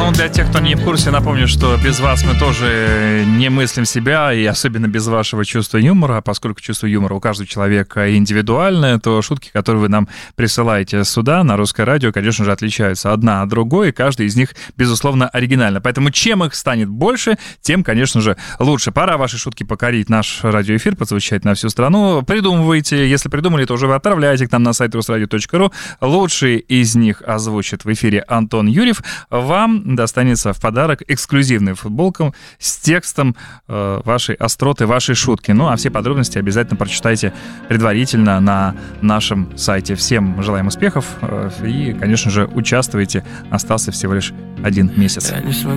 Ну, для тех, кто не в курсе, напомню, что без вас мы тоже не мыслим себя, и особенно без вашего чувства юмора, поскольку чувство юмора у каждого человека индивидуальное, то шутки, которые вы нам присылаете сюда, на Русское радио, конечно же, отличаются одна от другой, и каждая из них, безусловно, оригинальна. Поэтому чем их станет больше, тем, конечно же, лучше. Пора ваши шутки покорить наш радиоэфир, подзвучать на всю страну. Придумывайте, если придумали, то уже вы отправляйте к нам на сайт rusradio.ru. Лучшие из них озвучит в эфире Антон Юрьев. Вам достанется в подарок эксклюзивная футболка с текстом вашей остроты, вашей шутки. Ну, а все подробности обязательно прочитайте предварительно на нашем сайте. Всем желаем успехов и, конечно же, участвуйте. Остался всего лишь 1 месяц.